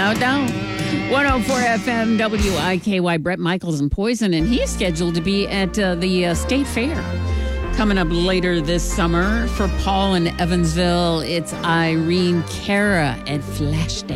No doubt. 104 FM WIKY. Brett Michaels and Poison, and he's scheduled to be at the State Fair coming up later this summer. For Paul in Evansville, it's Irene Cara at Flash Dance.